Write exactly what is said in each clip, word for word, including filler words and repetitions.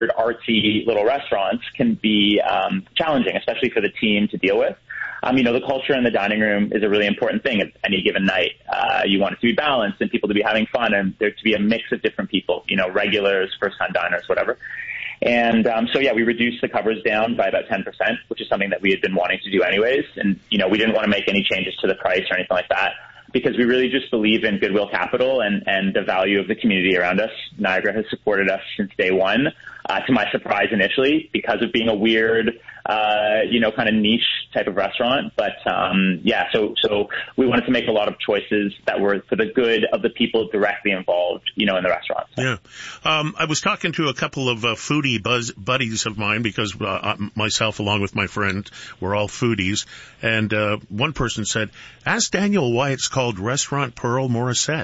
artsy little restaurants can be um, challenging, especially for the team to deal with. Um, you know, the culture in the dining room is a really important thing at any given night. Uh, you want it to be balanced and people to be having fun and there to be a mix of different people, you know, regulars, first-time diners, whatever. And um, so, yeah, we reduced the covers down by about ten percent, which is something that we had been wanting to do anyways. And, you know, we didn't want to make any changes to the price or anything like that because we really just believe in goodwill capital and, and the value of the community around us. Niagara has supported us since day one, uh, to my surprise initially, because of being a weird, uh, you know, kind of niche type of restaurant. But, um, yeah, so, so we wanted to make a lot of choices that were for the good of the people directly involved, you know, in the restaurant. So. Yeah. Um, I was talking to a couple of uh, foodie buzz buddies of mine because uh, myself, along with my friend, we're all foodies. And uh, one person said, ask Daniel why it's called Restaurant Pearl Morissette.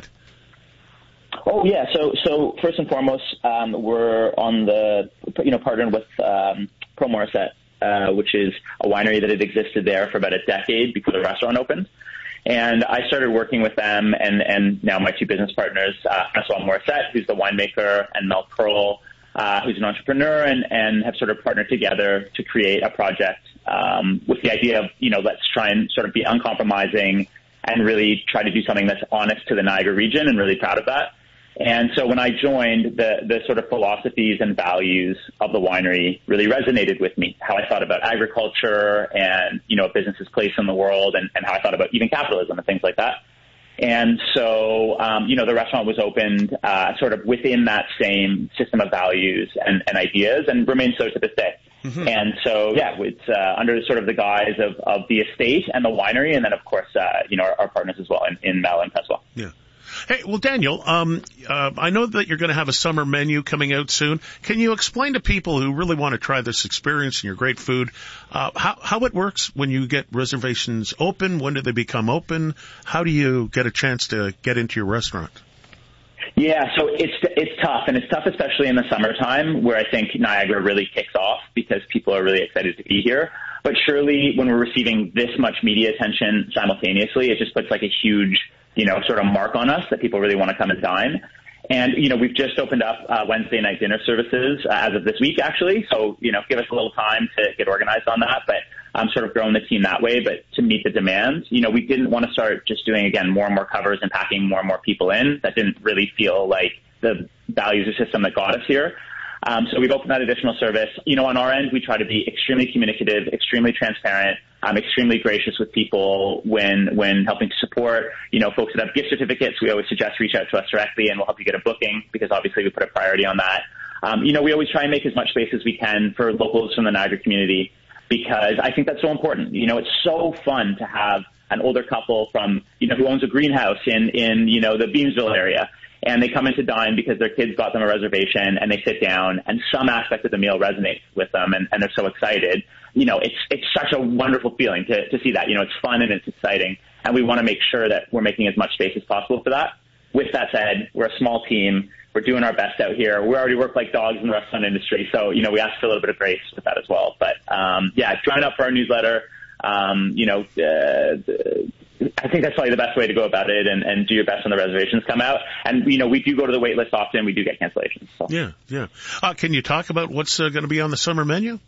Oh, yeah. So, so first and foremost, um, we're on the, you know, partnered with um, Pearl Morissette, uh, which is a winery that had existed there for about a decade before the restaurant opened. And I started working with them and, and now my two business partners, uh, Francois Morissette, who's the winemaker, and Mel Pearl, uh, who's an entrepreneur, and, and have sort of partnered together to create a project um, with the idea of, you know, let's try and sort of be uncompromising and really try to do something that's honest to the Niagara region, and really proud of that. And so when I joined, the, the sort of philosophies and values of the winery really resonated with me, how I thought about agriculture and, you know, a business's place in the world, and, and how I thought about even capitalism and things like that. And so, um, you know, the restaurant was opened uh, sort of within that same system of values and, and ideas, and remains so to this day. Mm-hmm. And so, yeah, it's uh, under sort of the guise of, of the estate and the winery, and then, of course, uh, you know, our, our partners as well in, in Mel and Peswell. Yeah. Hey, well, Daniel, um, uh, I know that you're going to have a summer menu coming out soon. Can you explain to people who really want to try this experience and your great food, uh, how, how it works when you get reservations open? When do they become open? How do you get a chance to get into your restaurant? Yeah, so it's it's tough, and it's tough especially in the summertime, where I think Niagara really kicks off because people are really excited to be here. But surely when we're receiving this much media attention simultaneously, it just puts like a huge, you know, sort of mark on us that people really want to come and dine. And, you know, we've just opened up uh, Wednesday night dinner services uh, as of this week, actually. So, you know, give us a little time to get organized on that. But I'm sort of growing the team that way. But to meet the demand, you know, we didn't want to start just doing, again, more and more covers and packing more and more people in. That didn't really feel like the values or system that got us here. Um, so we've opened that additional service. You know, on our end, we try to be extremely communicative, extremely transparent. I'm extremely gracious with people when when helping to support, you know, folks that have gift certificates. We always suggest reach out to us directly and we'll help you get a booking, because obviously we put a priority on that. Um, you know, we always try and make as much space as we can for locals from the Niagara community, because I think that's so important. You know, it's so fun to have an older couple from, you know, who owns a greenhouse in, in, you know, the Beamsville area. And they come in to dine because their kids got them a reservation, and they sit down and some aspect of the meal resonates with them, and, and they're so excited. You know, it's it's such a wonderful feeling to, to see that. You know, it's fun and it's exciting, and we want to make sure that we're making as much space as possible for that. With that said, we're a small team. We're doing our best out here. We already work like dogs in the restaurant industry, so, you know, we ask for a little bit of grace with that as well. But, um, yeah, join up for our newsletter. Um, you know, uh, I think that's probably the best way to go about it, and, and do your best when the reservations come out. And, you know, we do go to the wait list often. We do get cancellations. So. Yeah, yeah. Uh, can you talk about what's uh, going to be on the summer menu?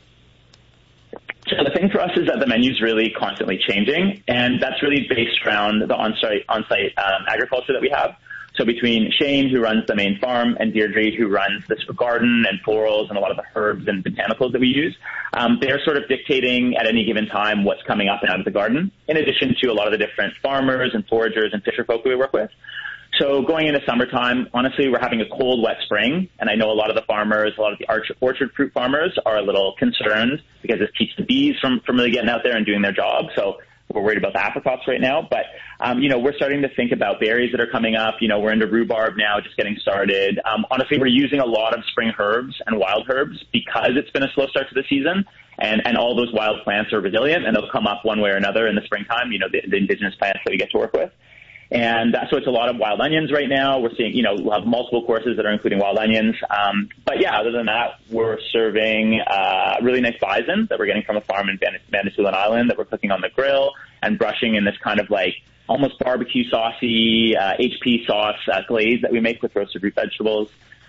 So the thing for us is that the menu's really constantly changing, and that's really based around the on-site, on-site um, agriculture that we have. So between Shane, who runs the main farm, and Deirdre, who runs this garden and florals and a lot of the herbs and botanicals that we use, um, they're sort of dictating at any given time what's coming up and out of the garden, in addition to a lot of the different farmers and foragers and fisher folk we work with. So going into summertime, honestly, we're having a cold, wet spring, and I know a lot of the farmers, a lot of the orchard fruit farmers are a little concerned because this keeps the bees from, from really getting out there and doing their job. So we're worried about the apricots right now. But, um, you know, we're starting to think about berries that are coming up. You know, we're into rhubarb now, just getting started. Um, honestly, we're using a lot of spring herbs and wild herbs because it's been a slow start to the season. And, and all those wild plants are resilient, and they'll come up one way or another in the springtime, you know, the, the indigenous plants that we get to work with. And uh, so it's a lot of wild onions right now. We're seeing, you know, we'll have multiple courses that are including wild onions. Um, but yeah, other than that, we're serving uh, really nice bison that we're getting from a farm in Van- Manitoulin Island that we're cooking on the grill and brushing in this kind of like almost barbecue saucy uh, H P sauce uh, glaze that we make with roasted root vegetables.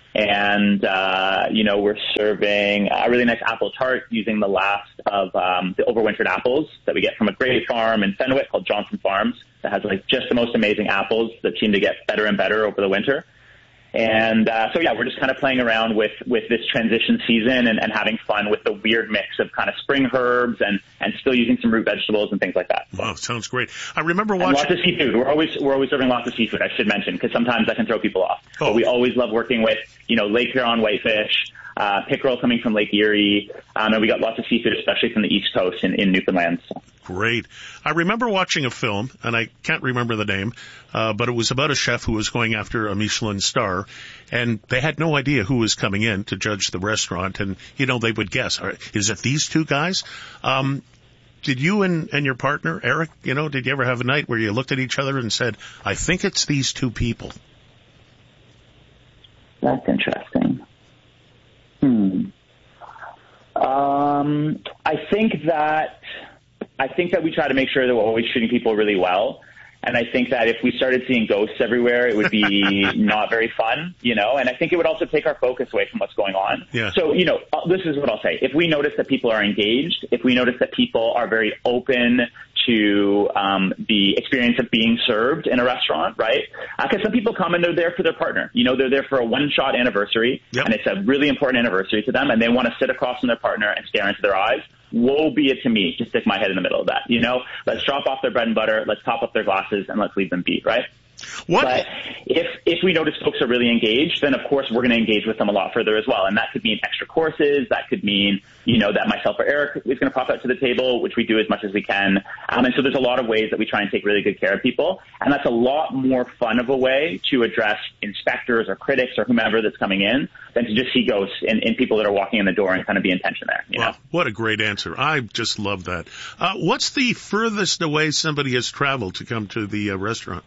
And, uh, you know, we're serving a really nice apple tart using the last of um, the overwintered apples that we get from a great farm in Fenwick called Johnson Farms that has like just the most amazing apples that seem to get better and better over the winter. And uh, so, yeah, we're just kind of playing around with, with this transition season and, and having fun with the weird mix of kind of spring herbs and, and still using some root vegetables and things like that. Wow, sounds great. I remember watching... And lots of seafood. We're always we're always serving lots of seafood, I should mention, because sometimes that can throw people off. Oh. But we always love working with, you know, Lake Huron whitefish, uh, pickerel coming from Lake Erie, um, and we got lots of seafood, especially from the East Coast in, in Newfoundland. So. Great. I remember watching a film, and I can't remember the name, uh, but it was about a chef who was going after a Michelin star, and they had no idea who was coming in to judge the restaurant, and, you know, they would guess, is it these two guys? Um, did you and, and your partner, Eric, you know, did you ever have a night where you looked at each other and said, I think it's these two people? That's interesting. Hmm. Um, I think that I think that we try to make sure that we're always treating people really well. And I think that if we started seeing ghosts everywhere, it would be not very fun, you know, and I think it would also take our focus away from what's going on. Yeah. So, you know, this is what I'll say. If we notice that people are engaged, if we notice that people are very open to um, the experience of being served in a restaurant, right? Because uh, some people come and they're there for their partner. You know, they're there for a one-shot anniversary, yep. and it's a really important anniversary to them, and they want to sit across from their partner and stare into their eyes. Woe be it to me to stick my head in the middle of that. You know, let's drop off their bread and butter, let's top up their glasses, and let's leave them be, right? What? But if if we notice folks are really engaged, then of course we're going to engage with them a lot further as well. And that could mean extra courses. That could mean, you know, that myself or Eric is going to pop out to the table, which we do as much as we can. Um, and so there's a lot of ways that we try and take really good care of people. And that's a lot more fun of a way to address inspectors or critics or whomever that's coming in than to just see ghosts in, in people that are walking in the door and kind of be in tension there. You wow, know? What a great answer. I just love that. Uh, what's the furthest away somebody has traveled to come to the uh, restaurant?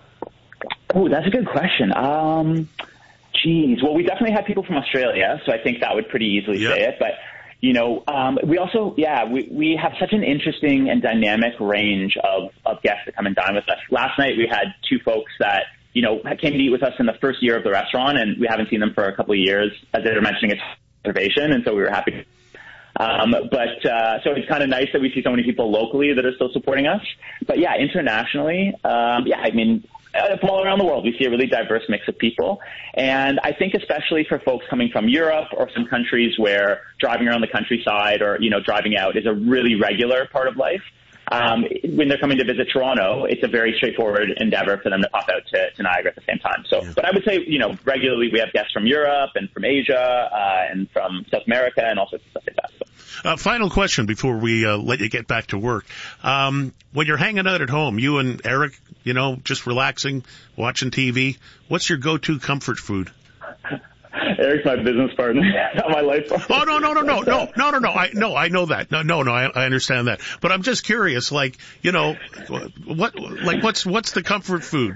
Oh, that's a good question. Um, geez. Well, we definitely had people from Australia, so I think that would pretty easily yep. say it. But, you know, um, we also, yeah, we, we have such an interesting and dynamic range of, of guests that come and dine with us. Last night we had two folks that, you know, came to eat with us in the first year of the restaurant, and we haven't seen them for a couple of years. As they were mentioning, it's reservation, and so we were happy to Um, but, uh, so it's kind of nice that we see so many people locally that are still supporting us. But yeah, internationally, um, yeah, I mean, uh, from all around the world, we see a really diverse mix of people. And I think especially for folks coming from Europe or some countries where driving around the countryside or, you know, driving out is a really regular part of life. Um, when they're coming to visit Toronto, it's a very straightforward endeavor for them to pop out to, to Niagara at the same time. So, yeah. But I would say, you know, regularly we have guests from Europe and from Asia, uh, and from South America and all sorts of stuff like that. So. Uh, final question before we uh, let you get back to work. Um, when you're hanging out at home, you and Eric, you know, just relaxing, watching T V, what's your go-to comfort food? Eric's my business partner, not my life partner. Oh, no, no, no, no, no, no, no, no, I, no, I know that. No, no, no, I, I understand that. But I'm just curious, like, you know, what, like, what's, what's the comfort food?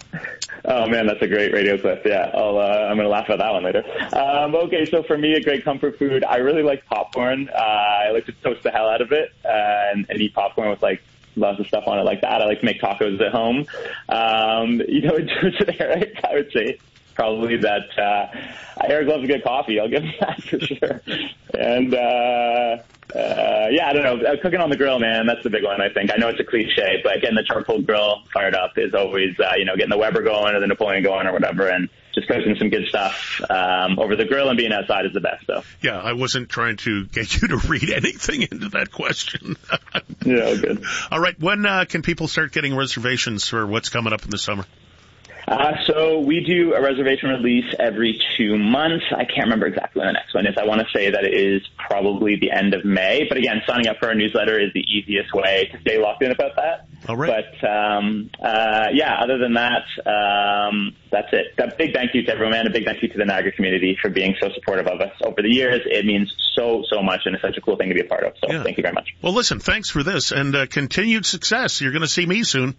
Oh man, that's a great radio clip. Yeah, I'll, uh, I'm going to laugh at that one later. Um, okay, so for me, a great comfort food, I really like popcorn. Uh, I like to toast the hell out of it, uh, and, and eat popcorn with like lots of stuff on it like that. I like to make tacos at home. Um, you know, in terms of Eric, I would say probably that, uh, Eric loves a good coffee. I'll give him that for sure. And, uh, uh, yeah, I don't know. Uh, cooking on the grill, man, that's the big one, I think. I know it's a cliche, but getting the charcoal grill fired up is always, uh, you know, getting the Weber going or the Napoleon going or whatever, and just cooking some good stuff um, over the grill and being outside is the best, though. Yeah, I wasn't trying to get you to read anything into that question. Yeah, good. All right, when uh, can people start getting reservations for what's coming up in the summer? Uh, so we do a reservation release every two months. I can't remember exactly when the next one is. I want to say that it is probably the end of May. But again, signing up for our newsletter is the easiest way to stay locked in about that. All right. But, um, uh, yeah, other than that, um, that's it. A big thank you to everyone, and a big thank you to the Niagara community for being so supportive of us over the years. It means so, so much, and it's such a cool thing to be a part of. So yeah. Thank you very much. Well, listen, thanks for this, and uh, continued success. You're going to see me soon.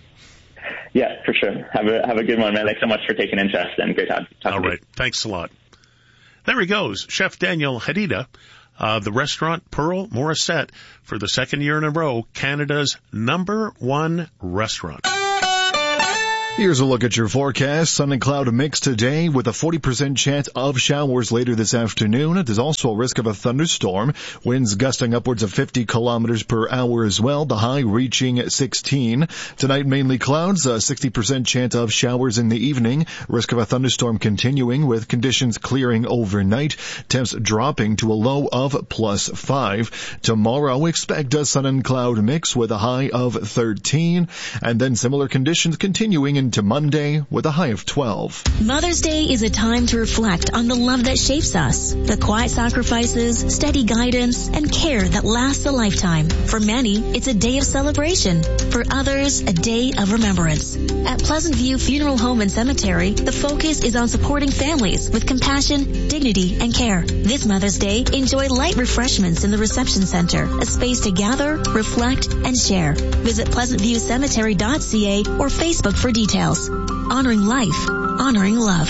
Yeah, for sure. Have a have a good one, man. Thanks so much for taking interest, and great talking to you. All right. Thanks a lot. There he goes, Chef Daniel Hadida, uh, the restaurant Pearl Morissette, for the second year in a row, Canada's number one restaurant. Here's a look at your forecast. Sun and cloud mix today with a forty percent chance of showers later this afternoon. There's also a risk of a thunderstorm. Winds gusting upwards of fifty kilometers per hour as well. The high reaching sixteen. Tonight mainly clouds, a sixty percent chance of showers in the evening. Risk of a thunderstorm continuing with conditions clearing overnight. Temps dropping to a low of plus five. Tomorrow expect a sun and cloud mix with a high of thirteen. And then similar conditions continuing in to Monday with a high of twelve. Mother's Day is a time to reflect on the love that shapes us, the quiet sacrifices, steady guidance, and care that lasts a lifetime. For many, it's a day of celebration. For others, a day of remembrance. At Pleasant View Funeral Home and Cemetery, the focus is on supporting families with compassion, dignity, and care. This Mother's Day, enjoy light refreshments in the reception center, a space to gather, reflect, and share. Visit pleasant view cemetery dot c a or Facebook for details. Honoring life, honoring love.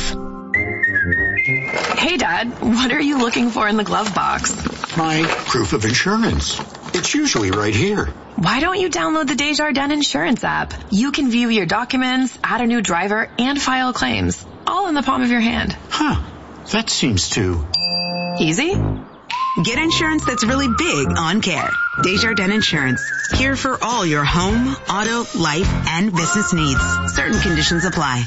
Hey, Dad, what are you looking for in the glove box? My proof of insurance. It's usually right here. Why don't you download the Desjardins Insurance app? You can view your documents, add a new driver, and file claims, all in the palm of your hand. Huh. That seems too... easy? Get insurance that's really big on care. Desjardins Insurance. Here for all your home, auto, life, and business needs. Certain conditions apply.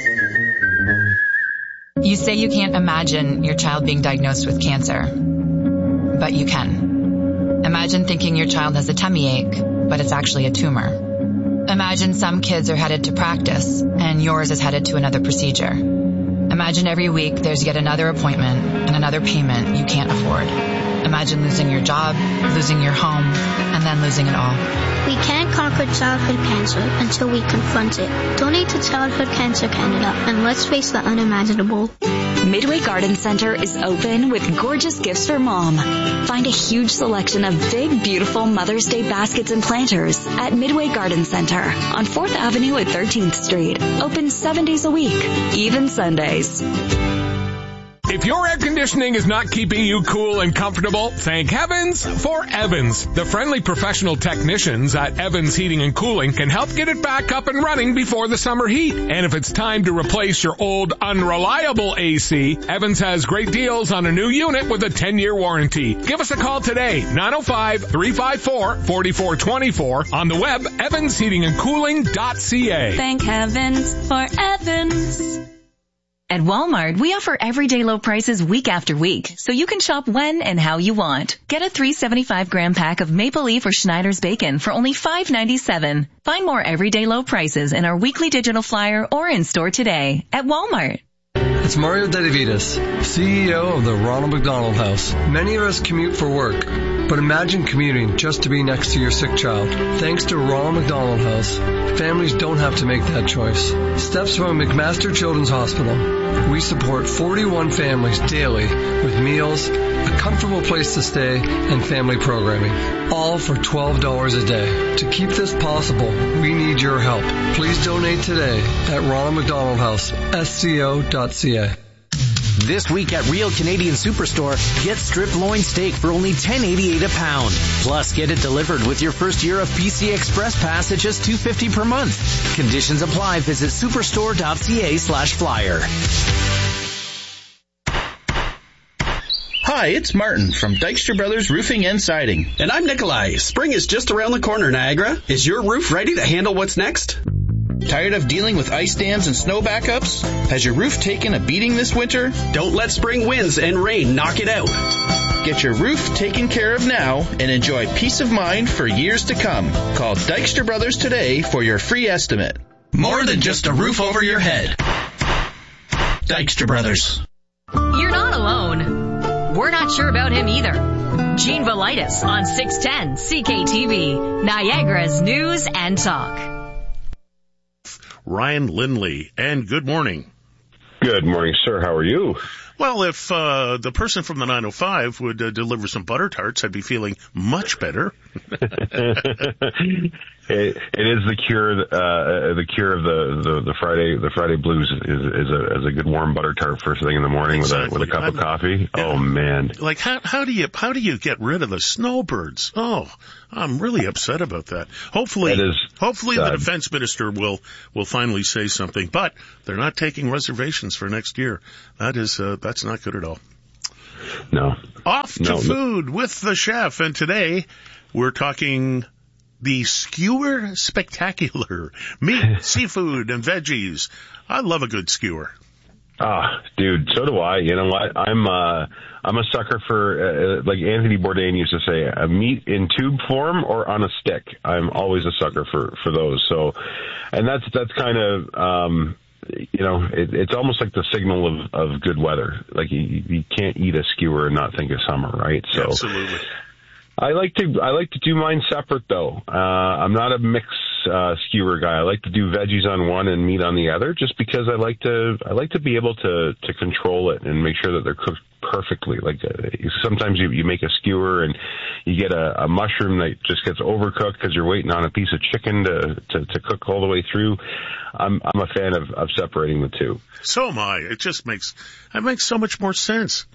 You say you can't imagine your child being diagnosed with cancer, but you can. Imagine thinking your child has a tummy ache, but it's actually a tumor. Imagine some kids are headed to practice, and yours is headed to another procedure. Imagine every week there's yet another appointment and another payment you can't afford. Imagine losing your job, losing your home, and then losing it all. We can't conquer childhood cancer until we confront it. Donate to Childhood Cancer Canada and let's face the unimaginable. Midway Garden Center is open with gorgeous gifts for mom. Find a huge selection of big, beautiful Mother's Day baskets and planters at Midway Garden Center on fourth Avenue at thirteenth Street. Open seven days a week, even Sundays. If your air conditioning is not keeping you cool and comfortable, thank heavens for Evans. The friendly professional technicians at Evans Heating and Cooling can help get it back up and running before the summer heat. And if it's time to replace your old unreliable A C, Evans has great deals on a new unit with a ten-year warranty. Give us a call today, nine oh five, three five four, four four two four, on the web, evans heating and cooling dot c a. Thank heavens for Evans. At Walmart, we offer everyday low prices week after week, so you can shop when and how you want. Get a three seventy-five gram pack of Maple Leaf or Schneider's bacon for only five ninety-seven. Find more everyday low prices in our weekly digital flyer or in store today at Walmart. It's Mario Dedavidas, C E O of the Ronald McDonald House. Many of us commute for work, but imagine commuting just to be next to your sick child. Thanks to Ronald McDonald House, families don't have to make that choice. Steps from McMaster Children's Hospital. We support forty-one families daily with meals, a comfortable place to stay, and family programming. All for twelve dollars a day. To keep this possible, we need your help. Please donate today at Ronald McDonald House, S C O dot C A. This week at Real Canadian Superstore, get strip loin steak for only ten eighty-eight a pound. Plus, get it delivered with your first year of P C Express Pass at just two fifty per month. Conditions apply. Visit superstore dot c a slash flyer. Hi, it's Martin from Dykstra Brothers Roofing and Siding. And I'm Nikolai. Spring is just around the corner, Niagara. Is your roof ready to handle what's next? Tired of dealing with ice dams and snow backups? Has your roof taken a beating this winter? Don't let spring winds and rain knock it out. Get your roof taken care of now and enjoy peace of mind for years to come. Call Dykstra Brothers today for your free estimate. More than just a roof over your head. Dykstra Brothers. You're not alone. We're not sure about him either. Gene Velitis on six ten C K T V, Niagara's News and Talk. Ryan Lindley, and good morning. Good morning, sir. How are you? Well, if uh the person from the nine oh five would uh, deliver some butter tarts, I'd be feeling much better. It, it is the cure. Uh, the cure of the, the, the Friday the Friday blues is, is a is a good warm butter tart first thing in the morning exactly. with a with a cup I'm, of coffee. Yeah. Oh man! Like how how do you how do you get rid of the snowbirds? Oh, I'm really upset about that. Hopefully, that is, hopefully uh, the defense minister will will finally say something. But they're not taking reservations for next year. That is uh, that's not good at all. No. Off to no, food no. with the chef, and today we're talking the Skewer Spectacular. Meat, seafood, and veggies. I love a good skewer. Ah, dude, so do I. You know what? I'm uh I'm a sucker for, uh, like Anthony Bourdain used to say, a meat in tube form or on a stick. I'm always a sucker for, for those. So, and that's, that's kind of, um, you know, it, it's almost like the signal of, of good weather. Like you, you can't eat a skewer and not think of summer, right? So, absolutely. I like to I like to do mine separate though. Uh, I'm not a mix uh, skewer guy. I like to do veggies on one and meat on the other, just because I like to I like to be able to to control it and make sure that they're cooked perfectly. Like uh, sometimes you you make a skewer and you get a, a mushroom that just gets overcooked because you're waiting on a piece of chicken to, to to cook all the way through. I'm I'm a fan of of separating the two. So am I. It just makes it makes so much more sense.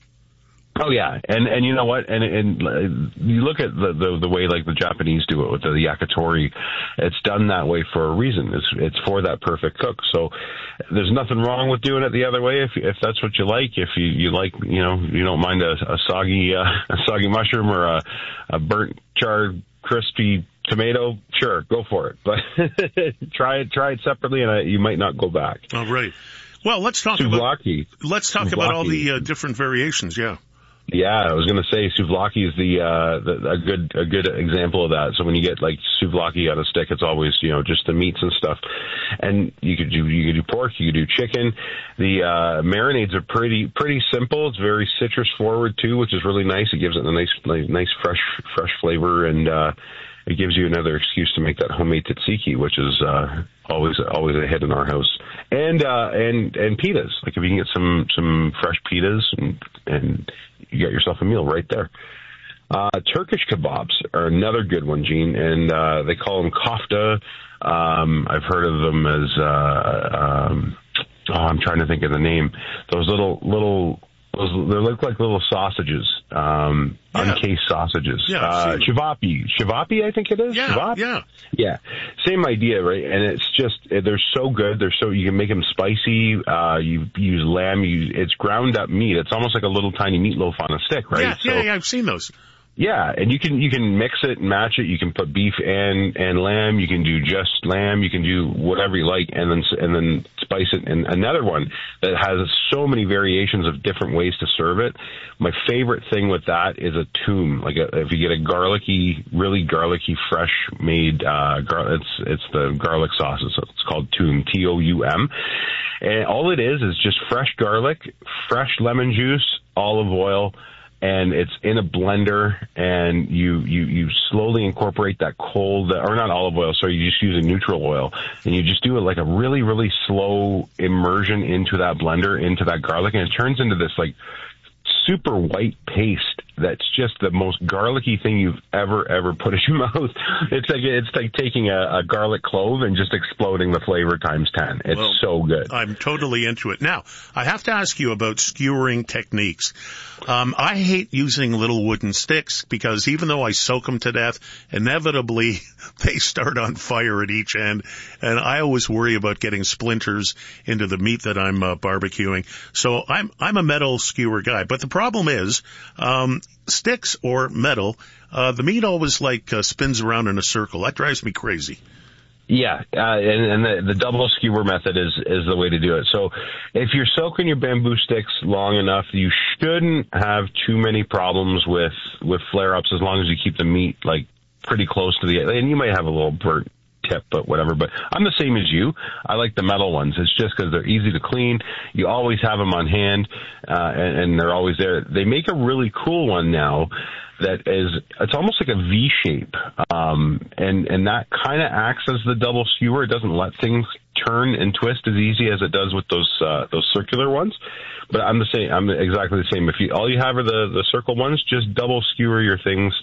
Oh yeah, and and you know what? And and you look at the, the the way like the Japanese do it with the yakitori. It's done that way for a reason. It's it's for that perfect cook. So there's nothing wrong with doing it the other way if if that's what you like. If you you like, you know, you don't mind a, a soggy uh, a soggy mushroom or a, a burnt charred crispy tomato, sure, go for it. But try it try it separately, and I, you might not go back. All right. Well, let's talk souvlaki. about let's talk souvlaki. about all the uh, different variations. Yeah. Yeah, I was going to say souvlaki is the, uh, the, a good, a good example of that. So when you get like souvlaki on a stick, it's always, you know, just the meats and stuff. And you could do, you could do pork, you could do chicken. The, uh, marinades are pretty, pretty simple. It's very citrus forward too, which is really nice. It gives it a nice, nice, nice fresh, fresh flavor. And, uh, it gives you another excuse to make that homemade tzatziki, which is, uh, always, always a hit in our house. And, uh, and, and pitas. Like if you can get some, some fresh pitas and, and, you got yourself a meal right there. Uh, Turkish kebabs are another good one, Gene, and uh, they call them kofta. Um, I've heard of them as, uh, um, oh, I'm trying to think of the name. Those little, little, those, they look like little sausages, um, yeah. uncased sausages. Yeah, uh, Shivapi. Shivapi, I think it is? Yeah, Shivap? yeah. Yeah. Same idea, right? And it's just, they're so good. They're so, you can make them spicy. Uh, you use lamb. You, it's ground up meat. It's almost like a little tiny meatloaf on a stick, right? Yeah, so, yeah, yeah, I've seen those. Yeah, and you can you can mix it and match it. You can put beef and and lamb. You can do just lamb. You can do whatever you like, and then and then spice it. And another one that has so many variations of different ways to serve it. My favorite thing with that is a toom. Like a, if you get a garlicky, really garlicky, fresh made, uh, gar- it's it's the garlic sauce. It's, it's called toom, T O U M, and all it is is just fresh garlic, fresh lemon juice, olive oil. And it's in a blender, and you, you, you slowly incorporate that cold, or not olive oil, sorry, you just use a neutral oil, and you just do it like a really, really slow immersion into that blender, into that garlic, and it turns into this like super white paste that's just the most garlicky thing you've ever, ever put in your mouth. It's like, it's like taking a, a garlic clove and just exploding the flavor times ten. It's well, so good. I'm totally into it. Now, I have to ask you about skewering techniques. Um, I hate using little wooden sticks because even though I soak them to death, inevitably they start on fire at each end, and I always worry about getting splinters into the meat that I'm uh, barbecuing. So I'm I'm a metal skewer guy, but the problem is um, sticks or metal, uh, the meat always like uh, spins around in a circle. That drives me crazy. Yeah, uh, and, and the, the double skewer method is, is the way to do it. So if you're soaking your bamboo sticks long enough, you shouldn't have too many problems with, with flare-ups as long as you keep the meat, like, pretty close to the, and you might have a little burnt tip, but whatever. But I'm the same as you. I like the metal ones. It's just because they're easy to clean. You always have them on hand, uh, and, and they're always there. They make a really cool one now that is, it's almost like a V shape. Um, and, and that kind of acts as the double skewer. It doesn't let things turn and twist as easy as it does with those, uh, those circular ones. But I'm the same, I'm exactly the same. If you, all you have are the, the circle ones, just double skewer your things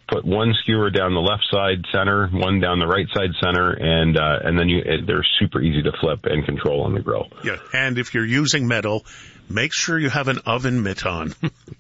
put one skewer down the left side center, one down the right side center, and uh, and then you it, they're super easy to flip and control on the grill. Yeah, and if you're using metal, make sure you have an oven mitt on.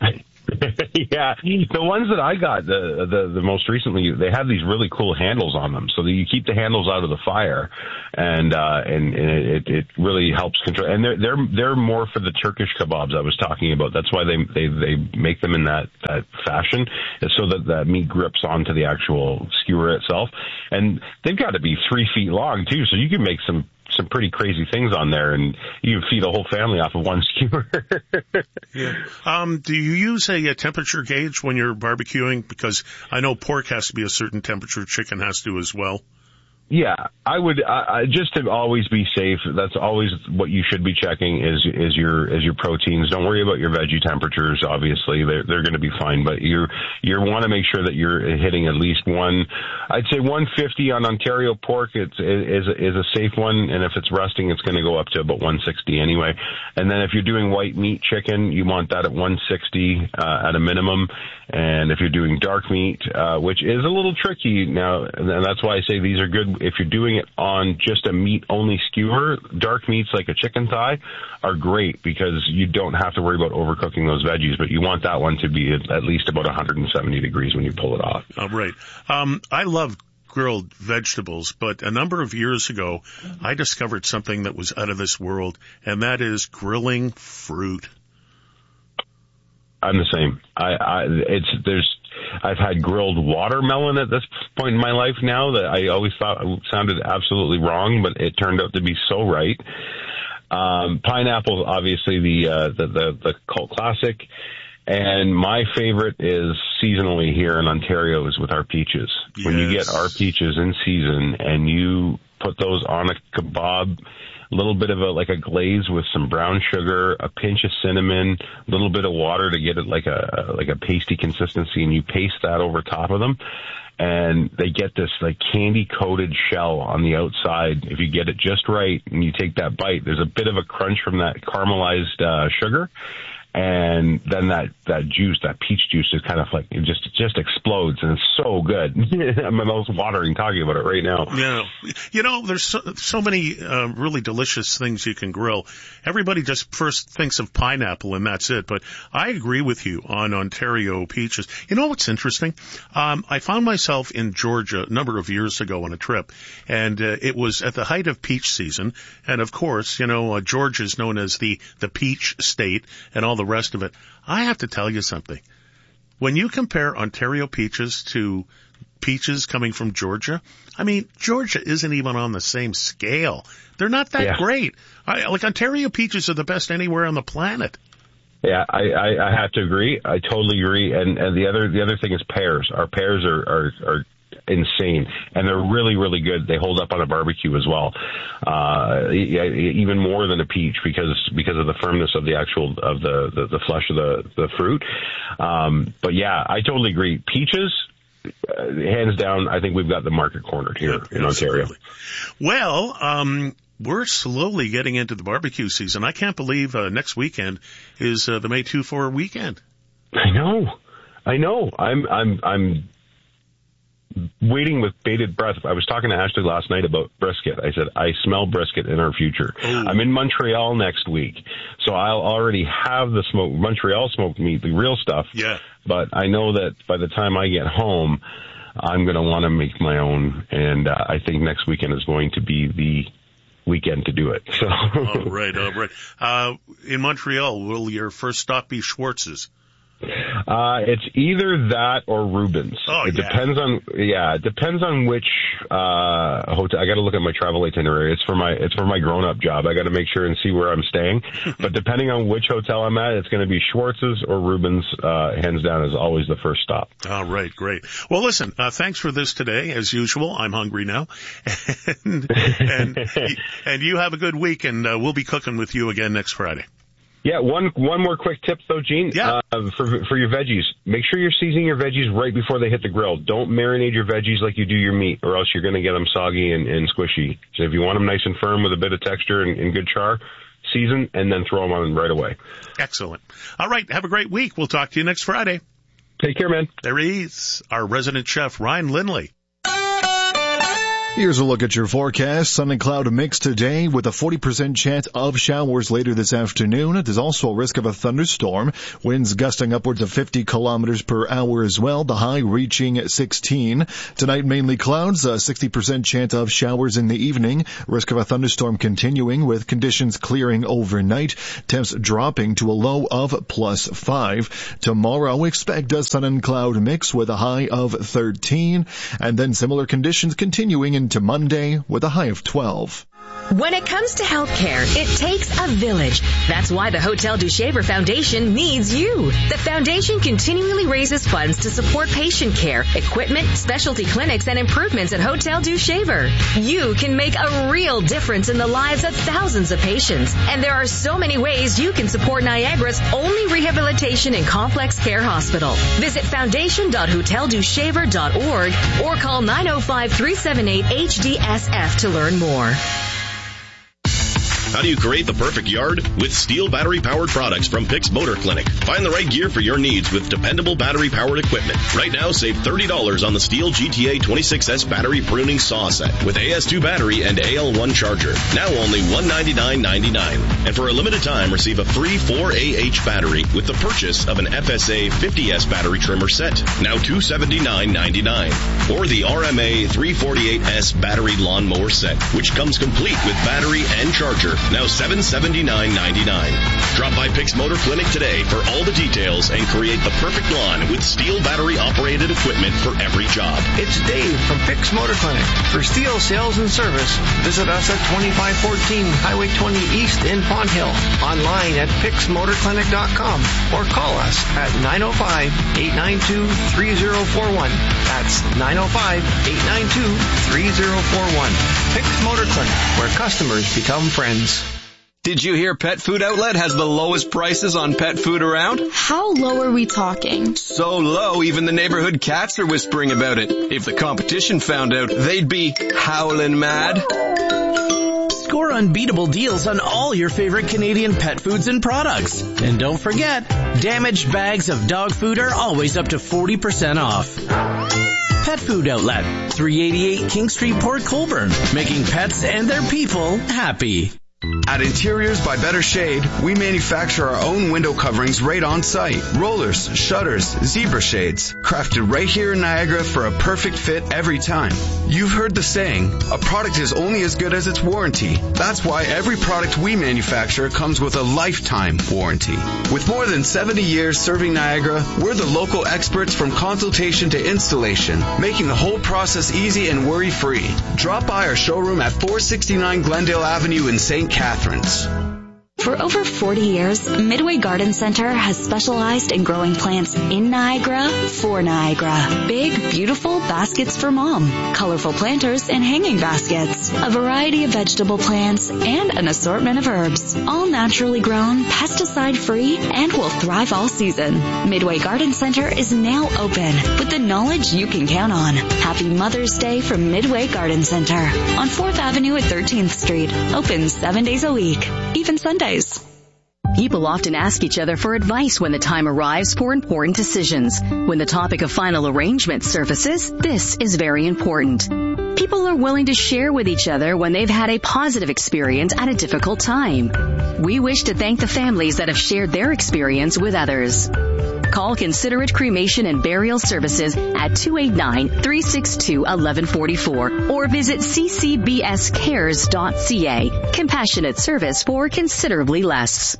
Yeah, the ones that I got, the, the the most recently, they have these really cool handles on them, so that you keep the handles out of the fire, and uh, and, and it, it really helps control. And they're they're they're more for the Turkish kebabs I was talking about. That's why they they they make them in that, that fashion, so that that meat grips onto the actual skewer itself. And they've got to be three feet long too, so you can make some. some pretty crazy things on there, and you can feed a whole family off of one skewer. Yeah. Um, do you use a, a temperature gauge when you're barbecuing? Because I know pork has to be a certain temperature, chicken has to as well. Yeah, I would uh, just to always be safe. That's always what you should be checking is is your is your proteins. Don't worry about your veggie temperatures. Obviously, they're they're going to be fine, but you you want to make sure that you're hitting at least one. I'd say one fifty on Ontario pork. It's is is a safe one, and if it's resting, it's going to go up to about one sixty anyway. And then if you're doing white meat chicken, you want that at one sixty uh, at a minimum. And if you're doing dark meat, uh, which is a little tricky now, and that's why I say these are good. If you're doing it on just a meat-only skewer, dark meats like a chicken thigh are great because you don't have to worry about overcooking those veggies, but you want that one to be at least about one hundred seventy degrees when you pull it off. Oh, right. Um, I love grilled vegetables, but a number of years ago, I discovered something that was out of this world, and that is grilling fruit. I'm the same. I, I, it's, there's, I've had grilled watermelon at this point in my life now that I always thought sounded absolutely wrong, but it turned out to be so right. Um, pineapple, obviously the, uh, the, the, the cult classic. And my favorite is seasonally here in Ontario is with our peaches. Yes. When you get our peaches in season and you put those on a kebab, a little bit of a, like a glaze with some brown sugar, a pinch of cinnamon, a little bit of water to get it like a, like a pasty consistency, and you paste that over top of them. And they get this like candy coated shell on the outside. If you get it just right and you take that bite, there's a bit of a crunch from that caramelized uh, sugar. And then that, that juice, that peach juice is kind of like, it just, it just explodes, and it's so good. My mouth's watering talking about it right now. Yeah. You know, there's so, so many, uh, really delicious things you can grill. Everybody just first thinks of pineapple and that's it. But I agree with you on Ontario peaches. You know what's interesting? Um, I found myself in Georgia a number of years ago on a trip, and, uh, it was at the height of peach season. And of course, you know, uh, Georgia is known as the, the peach state and all the rest of it. I have to tell you something. When you compare Ontario peaches to peaches coming from Georgia, I mean, Georgia isn't even on the same scale. They're not that yeah. great. I, like Ontario peaches are the best anywhere on the planet. Yeah, I, I, I have to agree. I totally agree. And, and the other the other thing is pears. Our pears are, are, are insane, and they're really, really good. They hold up on a barbecue as well, uh, even more than a peach because because of the firmness of the actual of the the, the flesh of the the fruit. Um, but yeah, I totally agree. Peaches, uh, hands down, I think we've got the market cornered here yeah, in Ontario. Well, um, we're slowly getting into the barbecue season. I can't believe uh, next weekend is uh, the May two four weekend. I know, I know. I'm I'm I'm. waiting with bated breath. I was talking to Ashley last night about brisket. I said, I smell brisket in our future. Ooh. I'm in Montreal next week, so I'll already have the smoke, Montreal smoked meat, the real stuff. Yeah. But I know that by the time I get home, I'm going to want to make my own, and uh, I think next weekend is going to be the weekend to do it. So. all right, all right. Uh, in Montreal, will your first stop be Schwartz's? Uh, it's either that or Reuben's. Oh, it yeah. depends on, yeah, it depends on which, uh, hotel. I gotta look at my travel itinerary. It's for my, it's for my grown-up job. I gotta make sure and see where I'm staying. But depending on which hotel I'm at, it's gonna be Schwartz's or Reuben's, uh, hands down is always the first stop. All right, great. Well, listen, uh, thanks for this today. As usual, I'm hungry now. and, and, and you have a good week, and uh, we'll be cooking with you again next Friday. Yeah, one one more quick tip though, Gene. Yeah. Uh, for for your veggies, make sure you're seasoning your veggies right before they hit the grill. Don't marinate your veggies like you do your meat, or else you're going to get them soggy and, and squishy. So if you want them nice and firm with a bit of texture and, and good char, season and then throw them on right away. Excellent. All right, have a great week. We'll talk to you next Friday. Take care, man. There he is, our resident chef, Ryan Lindley. Here's a look at your forecast. Sun and cloud mix today with a forty percent chance of showers later this afternoon. There's also a risk of a thunderstorm. Winds gusting upwards of fifty kilometers per hour as well. The high reaching sixteen. Tonight, mainly clouds, a sixty percent chance of showers in the evening. Risk of a thunderstorm continuing with conditions clearing overnight. Temps dropping to a low of plus five. Tomorrow, expect a sun and cloud mix with a high of thirteen. And then similar conditions continuing into Monday with a high of twelve. When it comes to healthcare, it takes a village. That's why the Hotel du Shaver Foundation needs you. The foundation continually raises funds to support patient care, equipment, specialty clinics, and improvements at Hotel du Shaver. You can make a real difference in the lives of thousands of patients. And there are so many ways you can support Niagara's only rehabilitation and complex care hospital. Visit foundation dot hotel du shaver dot org or call nine oh five, three seven eight, H D S F to learn more. How do you create the perfect yard? With STIHL battery-powered products from Pix Motor Clinic. Find the right gear for your needs with dependable battery-powered equipment. Right now, save thirty dollars on the STIHL G T A twenty-six S battery pruning saw set with A S two battery and A L one charger. Now only one hundred ninety-nine ninety-nine. And for a limited time, receive a free four A H battery with the purchase of an F S A fifty S battery trimmer set. Now two hundred seventy-nine ninety-nine. Or the R M A three forty-eight S battery lawnmower set, which comes complete with battery and charger. Now seven hundred seventy-nine ninety-nine. Drop by Pix Motor Clinic today for all the details and create the perfect lawn with STIHL battery-operated equipment for every job. It's Dave from Pix Motor Clinic. For STIHL sales and service, visit us at twenty-five fourteen Highway twenty East in Pond Hill. Online at pix motor clinic dot com or call us at nine oh five, eight nine two, three oh four one. That's nine oh five, eight nine two, three oh four one. Pix Motor Clinic, where customers become friends. Did you hear Pet Food Outlet has the lowest prices on pet food around? How low are we talking? So low, even the neighborhood cats are whispering about it. If the competition found out, they'd be howling mad. Score unbeatable deals on all your favorite Canadian pet foods and products. And don't forget, damaged bags of dog food are always up to forty percent off. Pet Food Outlet, three eighty-eight King Street, Port Colborne, making pets and their people happy. At Interiors by Better Shade, we manufacture our own window coverings right on site. Rollers, shutters, zebra shades, crafted right here in Niagara for a perfect fit every time. You've heard the saying, a product is only as good as its warranty. That's why every product we manufacture comes with a lifetime warranty. With more than seventy years serving Niagara, we're the local experts from consultation to installation, making the whole process easy and worry-free. Drop by our showroom at four sixty-nine Glendale Avenue in Saint Catharines. For over forty years, Midway Garden Center has specialized in growing plants in Niagara for Niagara. Big, beautiful baskets for mom, colorful planters and hanging baskets, a variety of vegetable plants, and an assortment of herbs. All naturally grown, pesticide-free, and will thrive all season. Midway Garden Center is now open with the knowledge you can count on. Happy Mother's Day from Midway Garden Center on fourth Avenue at thirteenth Street. Open seven days a week, even Sundays. People often ask each other for advice when the time arrives for important decisions. When the topic of final arrangement surfaces, this is very important. People are willing to share with each other when they've had a positive experience at a difficult time. We wish to thank the families that have shared their experience with others. Call Considerate Cremation and Burial Services at two eight nine, three six two, one one four four or visit c c b s cares dot c a. Compassionate service for considerably less.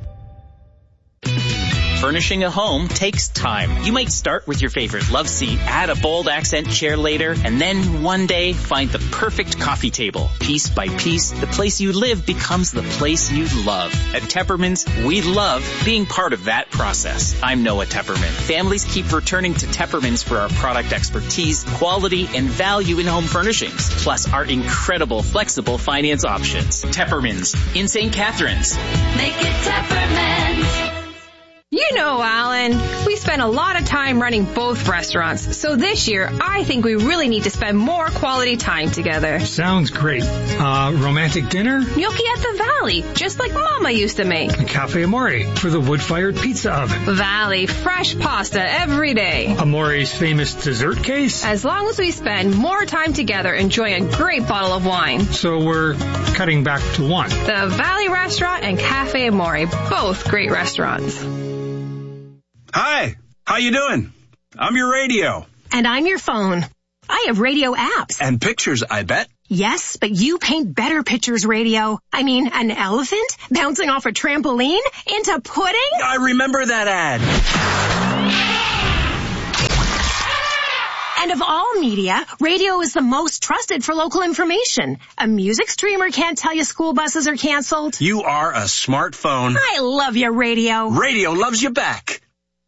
Furnishing a home takes time. You might start with your favorite love seat, add a bold accent chair later, and then one day find the perfect coffee table. Piece by piece, the place you live becomes the place you love. At Tepperman's, we love being part of that process. I'm Noah Tepperman. Families keep returning to Tepperman's for our product expertise, quality, and value in home furnishings, plus our incredible flexible finance options. Tepperman's in Saint Catharines. Make it Tepperman's. You You know, Alan, we spent a lot of time running both restaurants, so this year I think we really need to spend more quality time together. Sounds great. Uh, romantic dinner? Gnocchi at the Valley, just like Mama used to make. Cafe Amore for the wood-fired pizza oven. Valley, fresh pasta every day. Amore's famous dessert case? As long as we spend more time together enjoying a great bottle of wine. So we're cutting back to one. The Valley Restaurant and Cafe Amore, both great restaurants. Hi, how you doing? I'm your radio. And I'm your phone. I have radio apps. And pictures, I bet. Yes, but you paint better pictures, radio. I mean, an elephant bouncing off a trampoline into pudding? I remember that ad. And of all media, radio is the most trusted for local information. A music streamer can't tell you school buses are canceled. You are a smartphone. I love your radio. Radio loves you back.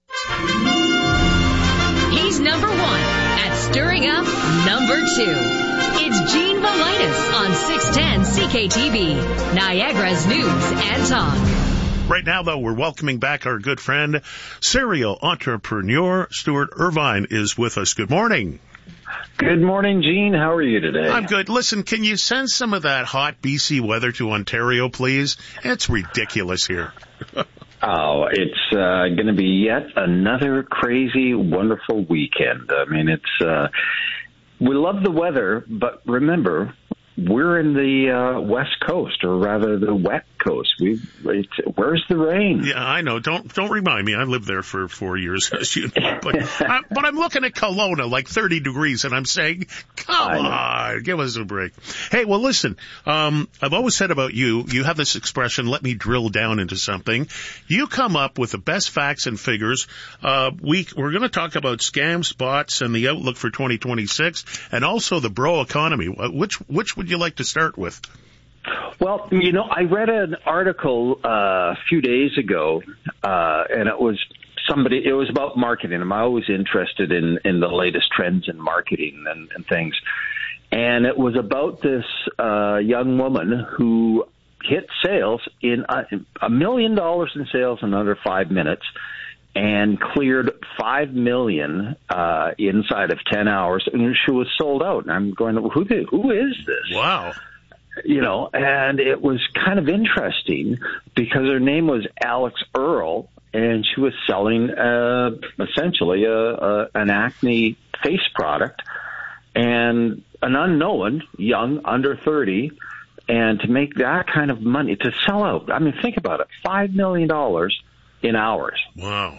He's number one at stirring up number two. It's Gene Valitis on six ten C K T V, Niagara's News and Talk. Right now, though, we're welcoming back our good friend, serial entrepreneur Stuart Irvine is with us. Good morning. Good morning, Gene. How are you today? I'm good. Listen, can you send some of that hot B C weather to Ontario, please? It's ridiculous here. Oh, it's uh, going to be yet another crazy, wonderful weekend. I mean, it's uh, we love the weather, but remember, we're in the uh, West Coast, or rather the wet coast. We, it's, where's the rain? Yeah, I know. Don't don't remind me. I lived there for four years, as you know. But, I, but I'm looking at Kelowna, like thirty degrees, and I'm saying, come on, give us a break. Hey, well, listen, um, I've always said about you, you have this expression, let me drill down into something. You come up with the best facts and figures. Uh, we, we're going to talk about scams, bots, and the outlook for twenty twenty-six, and also the bro economy. Which, which would you like to start with? Well, you know, I read an article uh, a few days ago, uh, and it was somebody, it was about marketing. I'm always interested in, in the latest trends in marketing and, and things. And it was about this uh, young woman who hit sales in a, a million dollars in sales in under five minutes and cleared five million uh, inside of ten hours, and she was sold out. And I'm going, who did, who is this? Wow. You know, and it was kind of interesting because her name was Alex Earl, and she was selling uh, essentially a, a, an acne face product, and an unknown, young, under thirty, and to make that kind of money, to sell out, I mean, think about it, five million dollars in hours. Wow.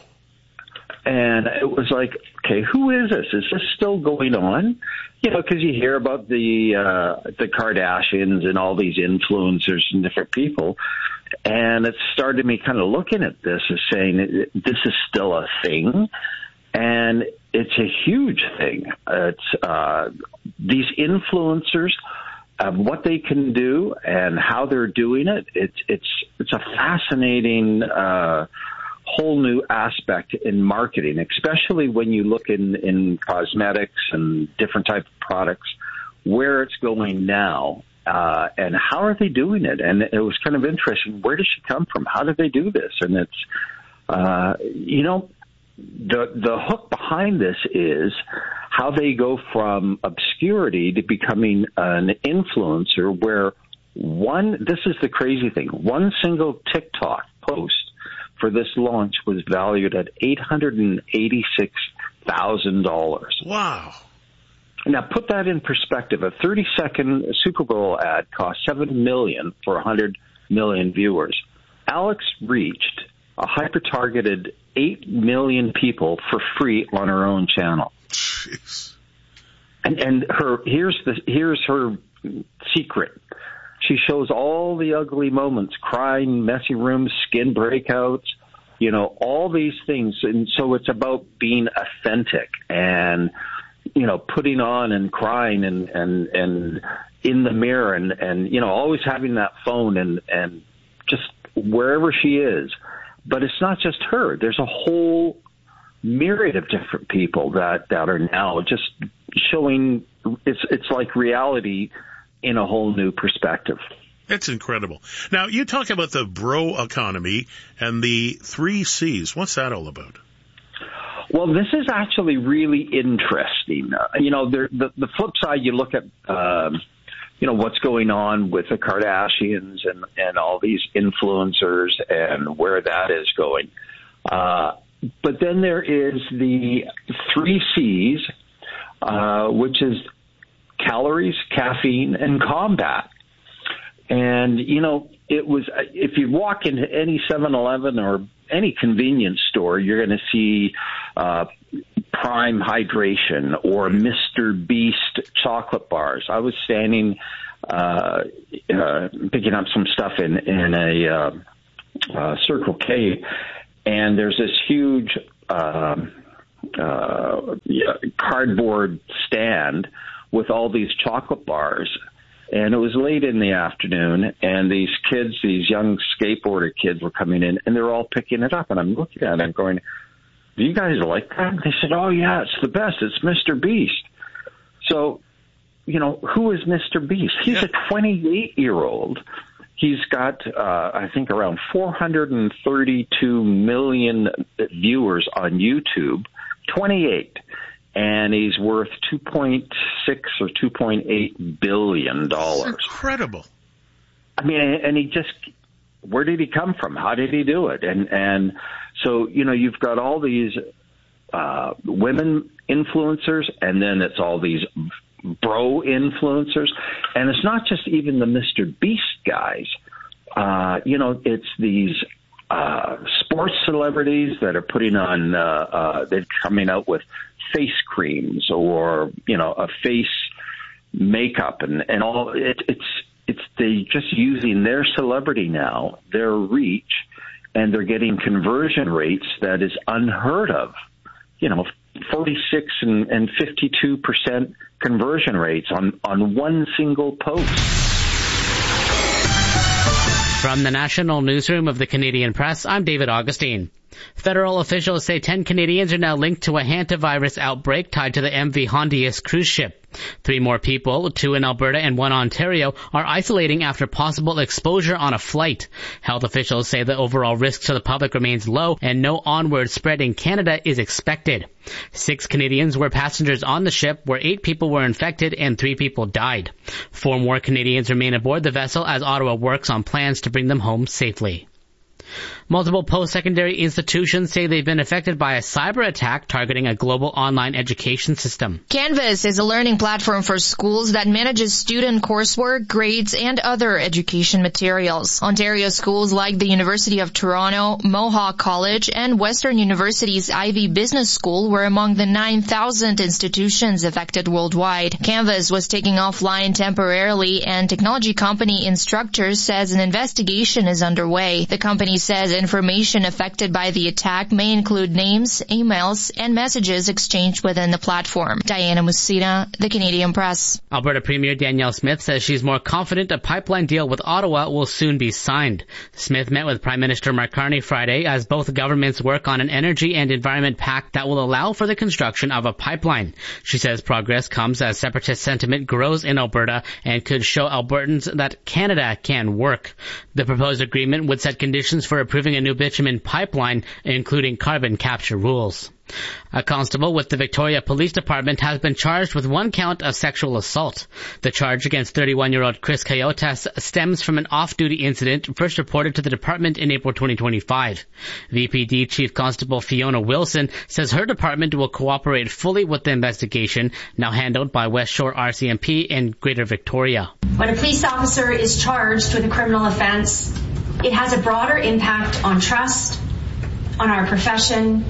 And it was like, okay, who is this? Is this still going on? You know, because you hear about the uh, the Kardashians and all these influencers and different people, and it started me kind of looking at this as saying, this is still a thing, and it's a huge thing. It's uh, these influencers, of what they can do and how they're doing it. It's it's it's a fascinating uh, whole new aspect in marketing, especially when you look in, in cosmetics and different type of products, where it's going now, uh, and how are they doing it? And it was kind of interesting. Where does she come from? How do they do this? And it's, uh, you know, the the hook behind this is how they go from obscurity to becoming an influencer, where one, this is the crazy thing, one single TikTok post for this launch was valued at eight hundred eighty-six thousand dollars. Wow. Now, put that in perspective. A thirty-second Super Bowl ad cost seven million dollars for one hundred million viewers. Alex reached a hyper-targeted eight million people for free on her own channel. Jeez. And, and her here's the here's her secret. She shows all the ugly moments, crying, messy rooms, skin breakouts, you know, all these things. And so it's about being authentic and, you know, putting on and crying and, and, and in the mirror and, and, you know, always having that phone and, and just wherever she is. But it's not just her. There's a whole myriad of different people that, that are now just showing, it's, it's like reality in a whole new perspective. It's incredible. Now, you talk about the bro economy and the three C's. What's that all about? Well, this is actually really interesting. Uh, you know, there, the, the flip side, you look at, um, you know, what's going on with the Kardashians and, and all these influencers and where that is going. Uh, but then there is the three C's, uh, which is calories, caffeine, and combat. And, you know, it was, if you walk into any seven eleven or any convenience store, you're going to see uh, Prime Hydration or Mister Beast chocolate bars. I was standing uh, uh, picking up some stuff in, in a uh, uh, Circle K, and there's this huge uh, uh, cardboard stand with all these chocolate bars. And it was late in the afternoon, and these kids, these young skateboarder kids were coming in, and they're all picking it up. And I'm looking at it and going, do you guys like that? They said, oh, yeah, it's the best. It's Mister Beast. So, you know, who is Mister Beast? He's yeah. a twenty-eight-year-old. He's got, uh, I think, around four hundred thirty-two million viewers on YouTube, twenty-eight. And he's worth two point six or two point eight billion dollars. That's incredible. I mean, and he just, where did he come from? How did he do it? And, and so, you know, you've got all these, uh, women influencers, and then it's all these bro influencers. And it's not just even the Mister Beast guys. Uh, you know, it's these, uh, sports celebrities that are putting on, uh, uh, they're coming out with face creams or, you know, a face makeup and, and all. It, it's, it's they just using their celebrity now, their reach, and they're getting conversion rates that is unheard of. You know, forty-six and, and fifty-two percent conversion rates on, on one single post. From the National Newsroom of the Canadian Press, I'm David Augustine. Federal officials say ten Canadians are now linked to a hantavirus outbreak tied to the M V Hondius cruise ship. Three more people, two in Alberta and one Ontario, are isolating after possible exposure on a flight. Health officials say the overall risk to the public remains low and no onward spread in Canada is expected. Six Canadians were passengers on the ship where eight people were infected and three people died. Four more Canadians remain aboard the vessel as Ottawa works on plans to bring them home safely. Multiple post-secondary institutions say they've been affected by a cyber attack targeting a global online education system. Canvas is a learning platform for schools that manages student coursework, grades, and other education materials. Ontario schools like the University of Toronto, Mohawk College, and Western University's Ivy Business School were among the nine thousand institutions affected worldwide. Canvas was taken offline temporarily, and technology company Instructure says an investigation is underway. The company says information affected by the attack may include names, emails, and messages exchanged within the platform. Diana Musina, The Canadian Press. Alberta Premier Danielle Smith says she's more confident a pipeline deal with Ottawa will soon be signed. Smith met with Prime Minister Mark Carney Friday as both governments work on an energy and environment pact that will allow for the construction of a pipeline. She says progress comes as separatist sentiment grows in Alberta and could show Albertans that Canada can work. The proposed agreement would set conditions for approving a new bitumen pipeline, including carbon capture rules. A constable with the Victoria Police Department has been charged with one count of sexual assault. The charge against thirty-one-year-old Chris Coyotas stems from an off-duty incident first reported to the department in April twenty twenty-five. V P D Chief Constable Fiona Wilson says her department will cooperate fully with the investigation, now handled by West Shore R C M P in Greater Victoria. When a police officer is charged with a criminal offense, it has a broader impact on trust, on our profession,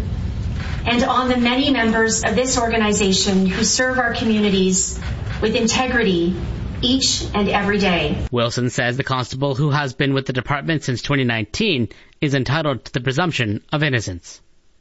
and on the many members of this organization who serve our communities with integrity each and every day. Wilson says the constable, who has been with the department since twenty nineteen, is entitled to the presumption of innocence.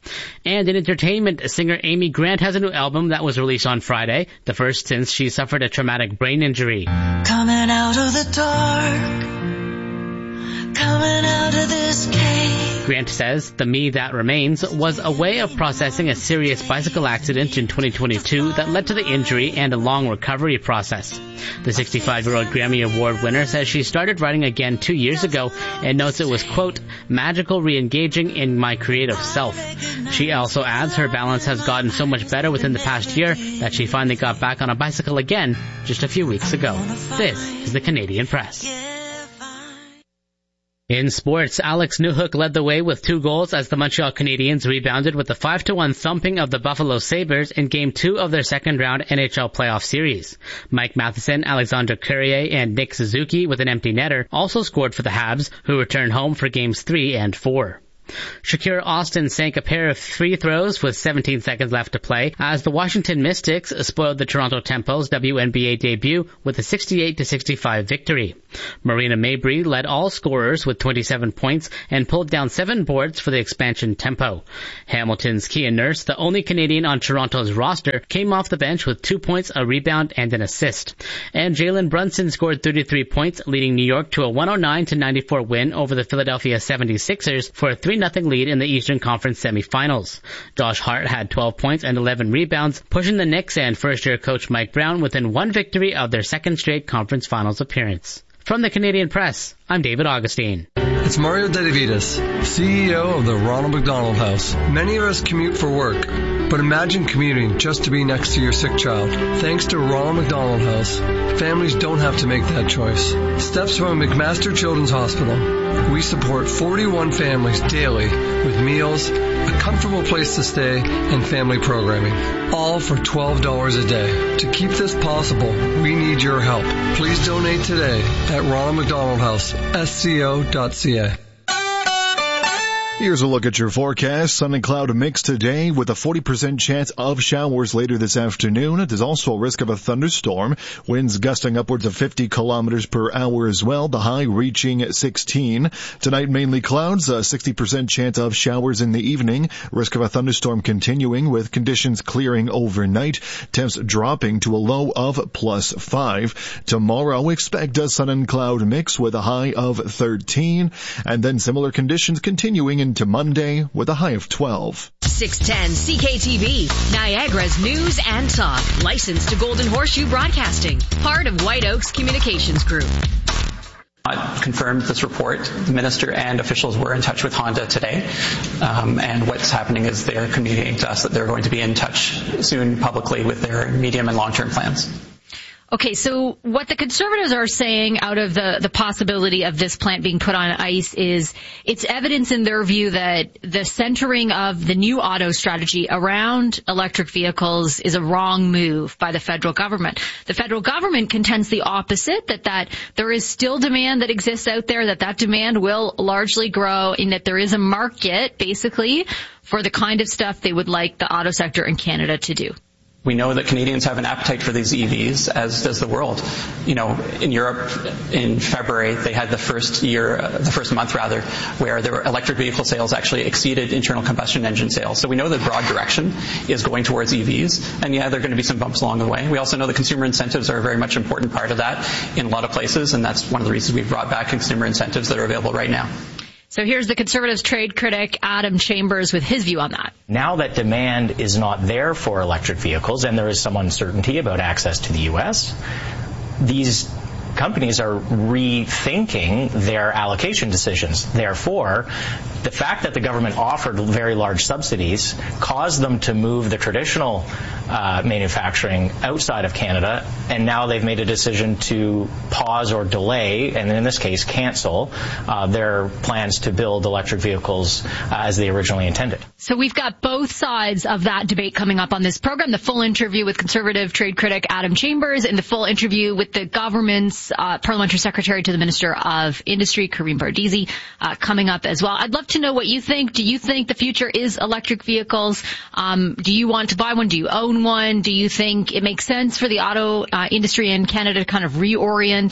And in entertainment, singer Amy Grant has a new album that was released on Friday, the first since she suffered a traumatic brain injury. Coming out of the dark, coming out of this cave. Grant says the Me That Remains was a way of processing a serious bicycle accident in twenty twenty-two that led to the injury and a long recovery process. The sixty-five-year-old Grammy Award winner says she started writing again two years ago and notes it was, quote, magical re-engaging in my creative self. She also adds her balance has gotten so much better within the past year that she finally got back on a bicycle again just a few weeks ago. This is the Canadian Press. In sports, Alex Newhook led the way with two goals as the Montreal Canadiens rebounded with a five to one thumping of the Buffalo Sabres in Game two of their second-round N H L playoff series. Mike Matheson, Alexandre Courrier, and Nick Suzuki with an empty netter also scored for the Habs, who returned home for Games three and four. Shakira Austin sank a pair of free throws with seventeen seconds left to play as the Washington Mystics spoiled the Toronto Temple's W N B A debut with a sixty-eight to sixty-five victory. Marina Mabrey led all scorers with twenty-seven points and pulled down seven boards for the expansion tempo. Hamilton's Kian Nurse, the only Canadian on Toronto's roster, came off the bench with two points, a rebound, and an assist. And Jalen Brunson scored thirty-three points, leading New York to a one oh nine to ninety-four win over the Philadelphia seventy-sixers for a three nothing lead in the Eastern Conference semifinals. Josh Hart had twelve points and eleven rebounds, pushing the Knicks and first-year coach Mike Brown within one victory of their second straight conference finals appearance. From the Canadian Press, I'm David Augustine. It's Mario Dedivitas, C E O of the Ronald McDonald House. Many of us commute for work, but imagine commuting just to be next to your sick child. Thanks to Ronald McDonald House, families don't have to make that choice. Steps from McMaster Children's Hospital. We support forty-one families daily with meals, a comfortable place to stay, and family programming, all for twelve dollars a day. To keep this possible, we need your help. Please donate today at Ronald McDonald House, S C O dot C A. Here's a look at your forecast. Sun and cloud mix today with a forty percent chance of showers later this afternoon. There's also a risk of a thunderstorm. Winds gusting upwards of fifty kilometers per hour as well. The high reaching sixteen. Tonight mainly clouds, a sixty percent chance of showers in the evening. Risk of a thunderstorm continuing with conditions clearing overnight. Temps dropping to a low of plus five. Tomorrow expect a sun and cloud mix with a high of thirteen. And then similar conditions continuing in to Monday with a high of twelve. six ten C K T V, Niagara's news and talk. Licensed to Golden Horseshoe Broadcasting. Part of White Oaks Communications Group. I confirmed this report. The minister and officials were in touch with Honda today. Um, and what's happening is they're communicating to us that they're going to be in touch soon publicly with their medium and long-term plans. Okay, so what the Conservatives are saying out of the, the possibility of this plant being put on ice is it's evidence in their view that the centering of the new auto strategy around electric vehicles is a wrong move by the federal government. The federal government contends the opposite, that, that there is still demand that exists out there, that that demand will largely grow, and that there is a market, basically, for the kind of stuff they would like the auto sector in Canada to do. We know that Canadians have an appetite for these E Vs, as does the world. You know, in Europe, in February, they had the first year, uh, the first month rather, where their electric vehicle sales actually exceeded internal combustion engine sales. So we know the broad direction is going towards E Vs, and yeah, there are going to be some bumps along the way. We also know that consumer incentives are a very much important part of that in a lot of places, and that's one of the reasons we've brought back consumer incentives that are available right now. So here's the Conservatives trade critic, Adam Chambers, with his view on that. Now that demand is not there for electric vehicles and there is some uncertainty about access to the U S, these companies are rethinking their allocation decisions. Therefore, the fact that the government offered very large subsidies caused them to move the traditional uh, manufacturing outside of Canada, and now they've made a decision to pause or delay, and in this case cancel, uh, their plans to build electric vehicles uh, as they originally intended. So we've got both sides of that debate coming up on this program, the full interview with Conservative trade critic Adam Chambers and the full interview with the government's uh, parliamentary secretary to the Minister of Industry, Karim Bardisi, uh, coming up as well. I'd love to know what you think. Do you think the future is electric vehicles? Um, do you want to buy one? Do you own one? Do you think it makes sense for the auto uh, industry in Canada to kind of reorient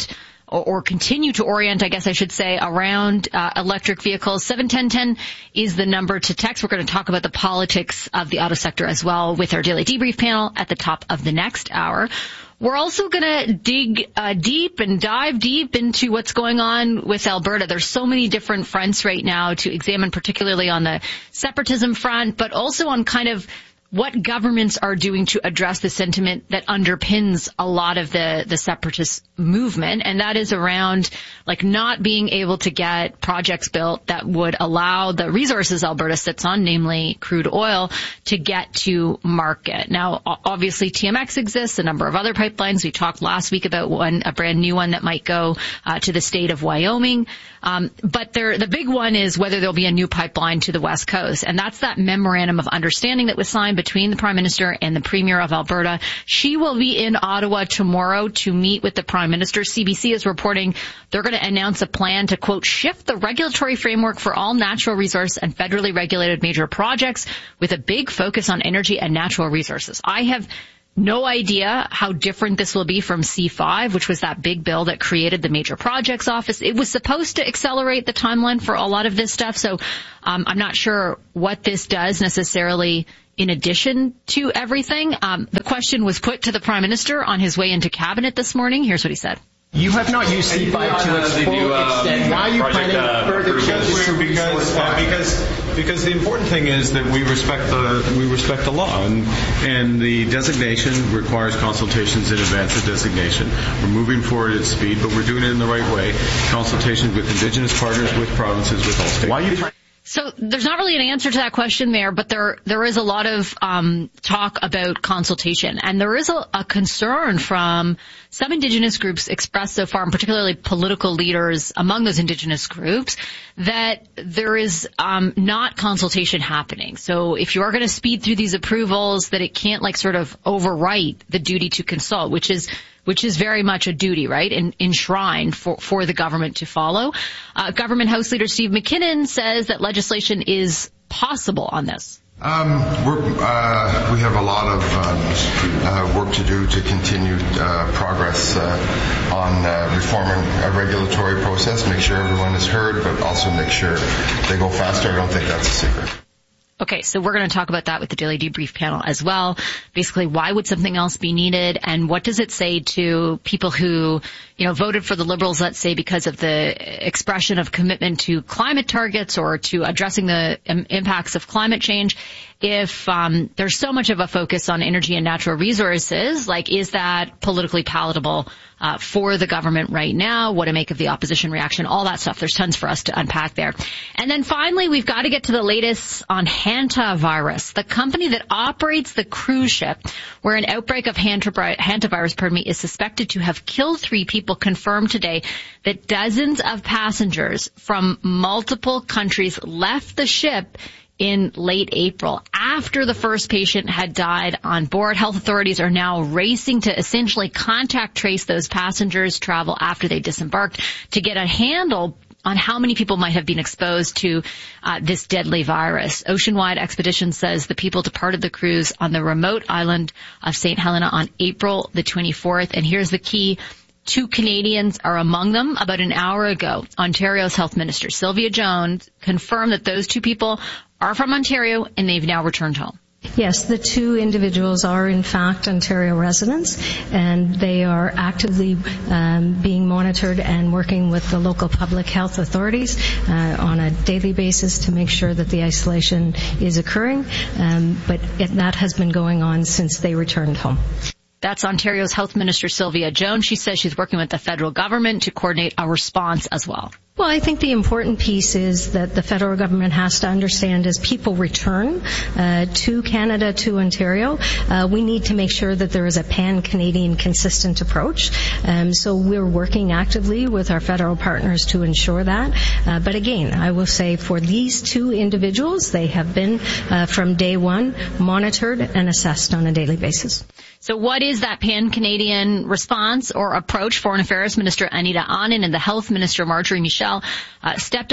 or, or continue to orient, I guess I should say, around uh, electric vehicles. seven ten ten is the number to text. We're going to talk about the politics of the auto sector as well with our daily debrief panel at the top of the next hour. We're also going to dig uh, deep and dive deep into what's going on with Alberta. There's so many different fronts right now to examine, particularly on the separatism front, but also on kind of what governments are doing to address the sentiment that underpins a lot of the, the separatist movement. And that is around like not being able to get projects built that would allow the resources Alberta sits on, namely crude oil, to get to market. Now, obviously T M X exists, a number of other pipelines. We talked last week about one, a brand new one that might go uh, to the state of Wyoming. Um, but there, the big one is whether there'll be a new pipeline to the West Coast. And that's that memorandum of understanding that was signed between the Prime Minister and the Premier of Alberta. She will be in Ottawa tomorrow to meet with the Prime Minister. C B C is reporting they're going to announce a plan to, quote, shift the regulatory framework for all natural resource and federally regulated major projects with a big focus on energy and natural resources. I have no idea how different this will be from C five, which was that big bill that created the Major Projects Office. It was supposed to accelerate the timeline for a lot of this stuff, so um, I'm not sure what this does necessarily in addition to everything. Um, the question was put to the Prime Minister on his way into Cabinet this morning. Here's what he said. You have not used C five to its full extent. Why are you planning further changes to because uh, because because the important thing is that we respect the we respect the law, and and the designation requires consultations in advance of designation. We're moving forward at speed, but we're doing it in the right way. Consultations with Indigenous partners, with provinces, with all states. Why are you planning? So there's not really an answer to that question there, but there there is a lot of um, talk about consultation, and there is a, a concern from some Indigenous groups expressed so far, and particularly political leaders among those Indigenous groups, that there is um, not consultation happening. So if you are going to speed through these approvals, that it can't like sort of overwrite the duty to consult, which is which is very much a duty, right, and enshrined for, for the government to follow. Uh, Government House Leader Steve McKinnon says that legislation is possible on this. Um, we're, uh, we have a lot of um, uh, work to do to continue uh, progress uh, on uh, reforming a regulatory process, make sure everyone is heard, but also make sure they go faster. I don't think that's a secret. Okay, so we're going to talk about that with the Daily Debrief panel as well. Basically, why would something else be needed, and what does it say to people who, you know, voted for the Liberals, let's say, because of the expression of commitment to climate targets or to addressing the um, impacts of climate change? If um, there's so much of a focus on energy and natural resources, like, is that politically palatable uh, for the government right now? What to make of the opposition reaction? All that stuff. There's tons for us to unpack there. And then finally, we've got to get to the latest on hantavirus, the company that operates the cruise ship where an outbreak of hantavirus, pardon me, is suspected to have killed three people, confirmed today that dozens of passengers from multiple countries left the ship in late April after the first patient had died on board. Health authorities are now racing to essentially contact trace those passengers' travel after they disembarked to get a handle on how many people might have been exposed to uh, this deadly virus. Oceanwide Expeditions says the people departed the cruise on the remote island of Saint Helena on April the twenty-fourth. And here's the key. Two Canadians are among them. About an hour ago, Ontario's Health Minister, Sylvia Jones, confirmed that those two people are from Ontario and they've now returned home. Yes, the two individuals are in fact Ontario residents, and they are actively um, being monitored and working with the local public health authorities uh, on a daily basis to make sure that the isolation is occurring, um, but it, that has been going on since they returned home. That's Ontario's Health Minister Sylvia Jones. She says she's working with the federal government to coordinate a response as well. Well, I think the important piece is that the federal government has to understand as people return uh, to Canada, to Ontario, uh, we need to make sure that there is a pan-Canadian consistent approach. Um, so we're working actively with our federal partners to ensure that. Uh, but again, I will say for these two individuals, they have been uh, from day one monitored and assessed on a daily basis. So what is that pan-Canadian response or approach? Foreign Affairs Minister Anita Anand and the Health Minister Marjorie Michel uh, stepped up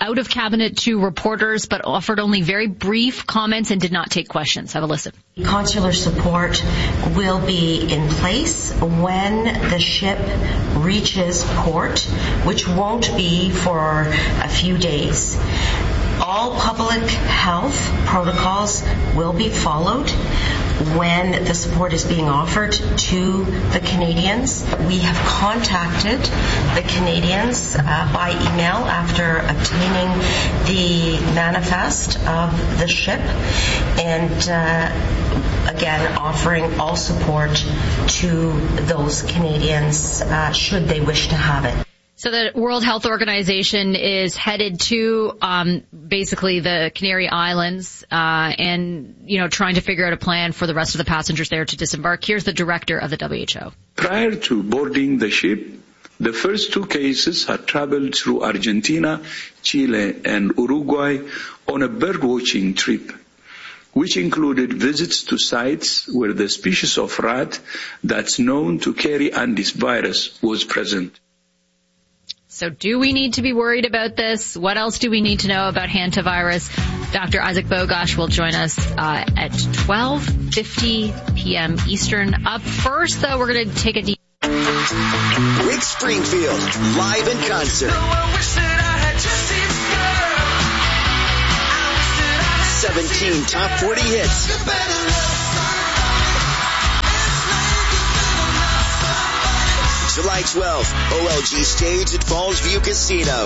out of cabinet to reporters, but offered only very brief comments and did not take questions. Have a listen. Consular support will be in place when the ship reaches port, which won't be for a few days. All public health protocols will be followed when the support is being offered to the Canadians. We have contacted the Canadians uh, by email after obtaining the manifest of the ship and uh, again offering all support to those Canadians uh, should they wish to have it. So the World Health Organization is headed to um, basically the Canary Islands uh, and, you know, trying to figure out a plan for the rest of the passengers there to disembark. Here's the director of the W H O. Prior to boarding the ship, the first two cases had traveled through Argentina, Chile, and Uruguay on a bird-watching trip, which included visits to sites where the species of rat that's known to carry Andes virus was present. So do we need to be worried about this? What else do we need to know about hantavirus? Doctor Isaac Bogosh will join us uh, at twelve fifty p.m. Eastern. Up first, though, we're going to take a deep... Rick Springfield, live in concert. seventeen top forty hits. July twelfth, O L G stage at Falls View Casino.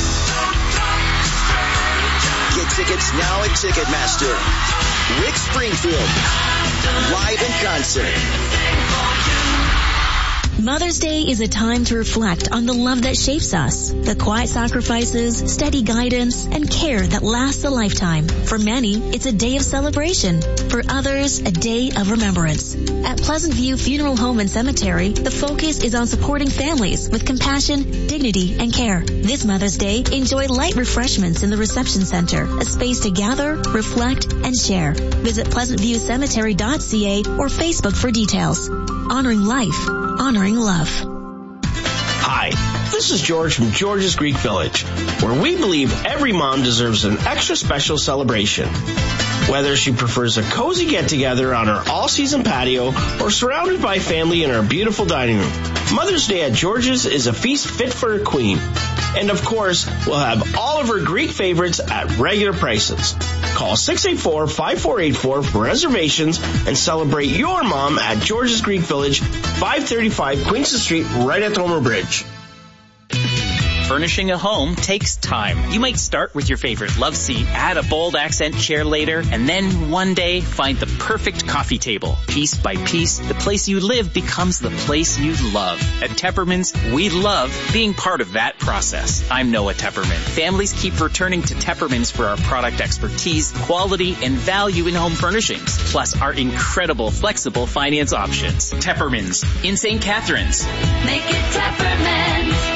Get tickets now at Ticketmaster. Rick Springfield, live in concert. Mother's Day is a time to reflect on the love that shapes us, the quiet sacrifices, steady guidance, and care that lasts a lifetime. For many, it's a day of celebration. For others, a day of remembrance. At Pleasant View Funeral Home and Cemetery, the focus is on supporting families with compassion, dignity, and care. This Mother's Day, enjoy light refreshments in the reception center, a space to gather, reflect, and share. Visit pleasant view cemetery dot c a or Facebook for details. Honoring life. Honoring love. Hi, this is George from George's Greek Village, where we believe every mom deserves an extra special celebration. Whether she prefers a cozy get-together on our all-season patio or surrounded by family in our beautiful dining room, Mother's Day at George's is a feast fit for a queen. And of course, we'll have all of her Greek favorites at regular prices. Call six eight four, five four eight four for reservations and celebrate your mom at George's Greek Village, five thirty-five Queenston Street, right at the Homer Bridge. Furnishing a home takes time. You might start with your favorite love seat, add a bold accent chair later, and then one day find the perfect coffee table. Piece by piece, the place you live becomes the place you love. At Tepperman's, we love being part of that process. I'm Noah Tepperman. Families keep returning to Tepperman's for our product expertise, quality, and value in home furnishings, plus our incredible flexible finance options. Tepperman's in Saint Catharines. Make it Tepperman's.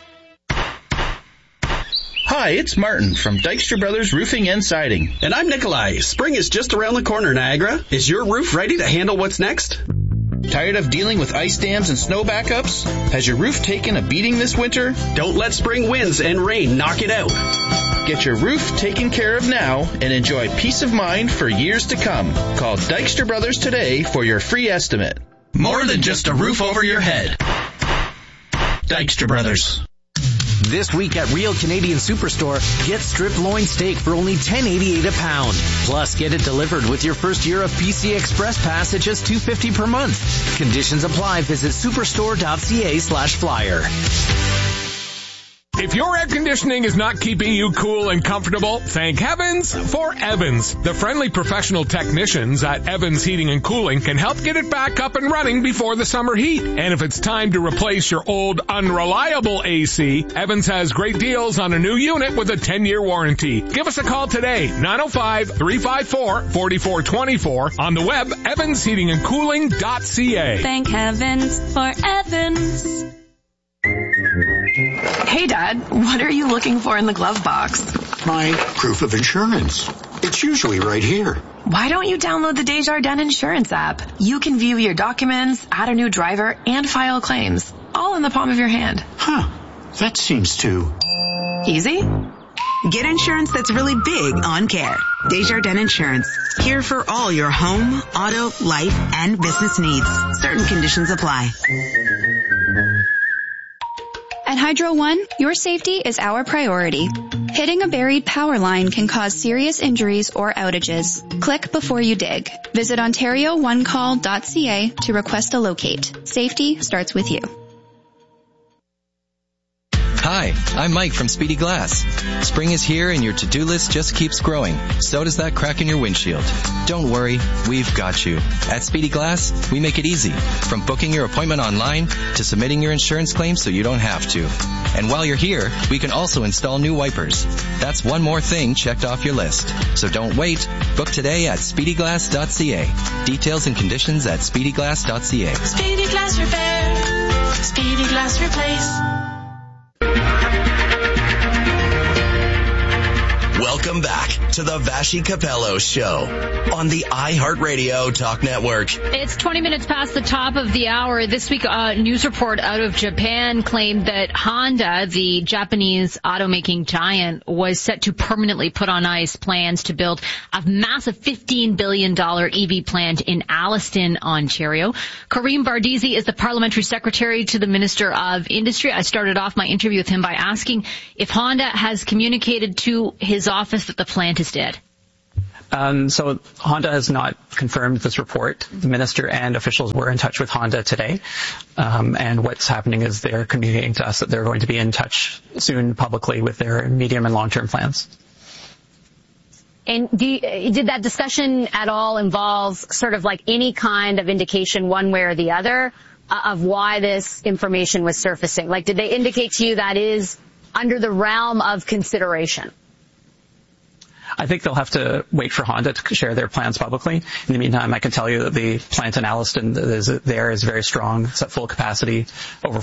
Hi, it's Martin from Dykstra Brothers Roofing and Siding. And I'm Nikolai. Spring is just around the corner, Niagara. Is your roof ready to handle what's next? Tired of dealing with ice dams and snow backups? Has your roof taken a beating this winter? Don't let spring winds and rain knock it out. Get your roof taken care of now and enjoy peace of mind for years to come. Call Dykstra Brothers today for your free estimate. More than just a roof over your head. Dykstra Brothers. This week at Real Canadian Superstore, get strip loin steak for only ten eighty-eight a pound. Plus, get it delivered with your first year of P C Express Pass at just two fifty per month. Conditions apply. Visit superstore dot c a slash flyer. If your air conditioning is not keeping you cool and comfortable, thank heavens for Evans. The friendly professional technicians at Evans Heating and Cooling can help get it back up and running before the summer heat. And if it's time to replace your old unreliable A C, Evans has great deals on a new unit with a ten-year warranty. Give us a call today, nine oh five, three five four, four four two four, on the web, evans heating and cooling dot c a. Thank heavens for Evans. Hey, Dad, what are you looking for in the glove box? My proof of insurance. It's usually right here. Why don't you download the Desjardins Insurance app? You can view your documents, add a new driver, and file claims, all in the palm of your hand. Huh. That seems too... easy? Get insurance that's really big on care. Desjardins Insurance. Here for all your home, auto, life, and business needs. Certain conditions apply. At Hydro One, your safety is our priority. Hitting a buried power line can cause serious injuries or outages. Click before you dig. Visit ontario one call dot c a to request a locate. Safety starts with you. Hi, I'm Mike from Speedy Glass. Spring is here and your to-do list just keeps growing. So does that crack in your windshield. Don't worry, we've got you. At Speedy Glass, we make it easy. From booking your appointment online to submitting your insurance claim so you don't have to. And while you're here, we can also install new wipers. That's one more thing checked off your list. So don't wait. Book today at speedy glass dot c a. Details and conditions at speedy glass dot c a. Speedy Glass Repair. Speedy Glass Replace. Welcome back to the Vashi Capello Show on the iHeartRadio Talk Network. It's twenty minutes past the top of the hour. This week, a news report out of Japan claimed that Honda, the Japanese automaking giant, was set to permanently put on ice plans to build a massive fifteen billion dollars E V plant in Alliston, Ontario. Karim Bardisi is the parliamentary secretary to the Minister of Industry. I started off my interview with him by asking if Honda has communicated to his office that the plant is dead. Um, so Honda has not confirmed this report. The minister and officials were in touch with Honda today. Um, and what's happening is they're communicating to us that they're going to be in touch soon publicly with their medium and long-term plans. And do you, did that discussion at all involve sort of like any kind of indication one way or the other uh, of why this information was surfacing? Like, did they indicate to you that is under the realm of consideration? I think they'll have to wait for Honda to share their plans publicly. In the meantime, I can tell you that the plant in Alliston is, there is very strong. It's at full capacity, over